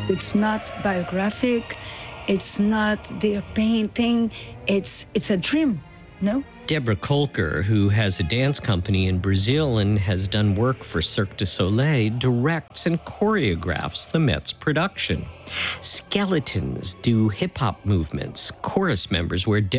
It's not biographic. It's not their painting. It's a dream, no? Deborah Kolker, who has a dance company in Brazil and has done work for Cirque du Soleil, directs and choreographs the Met's production. Skeletons do hip-hop movements. Chorus members wear